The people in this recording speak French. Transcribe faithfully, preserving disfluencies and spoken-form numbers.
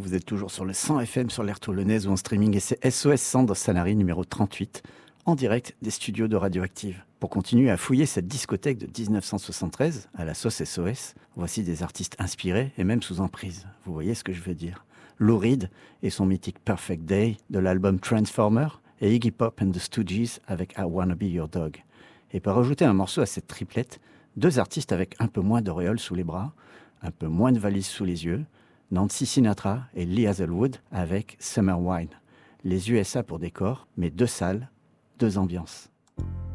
vous êtes toujours sur le cent F M sur l'air toulonnaise ou en streaming et c'est S O S Sandre Sanary numéro trente-huit en direct des studios de Radioactive. Pour continuer à fouiller cette discothèque de dix-neuf cent soixante-treize à la sauce S O S, voici des artistes inspirés et même sous emprise. Vous voyez ce que je veux dire. Lou Reed et son mythique Perfect Day de l'album Transformer et Iggy Pop and the Stooges avec I Wanna Be Your Dog. Et pour rajouter un morceau à cette triplette, deux artistes avec un peu moins d'auréoles sous les bras, un peu moins de valises sous les yeux, Nancy Sinatra et Lee Hazelwood avec Summer Wine. Les U S A pour décor, mais deux salles, deux ambiances.